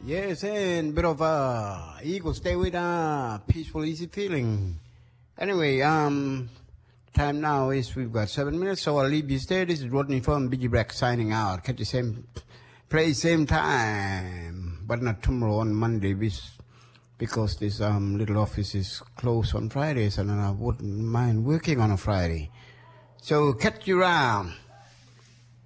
Yes, and bit of ego stay with peaceful, easy feeling. Anyway, time now is we've got 7 minutes, so I'll leave you there. This is Rodney from BG Black signing out. Catch the same place, same time, but not tomorrow on Monday because this little office is closed on Fridays, and I wouldn't mind working on a Friday. So catch you around.